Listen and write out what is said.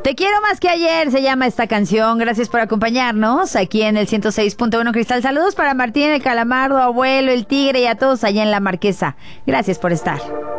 Te quiero más que ayer, se llama esta canción. Gracias por acompañarnos aquí en el 106.1 Cristal. Saludos para Martín, el Calamardo, Abuelo, el Tigre y a todos allá en La Marquesa. Gracias por estar.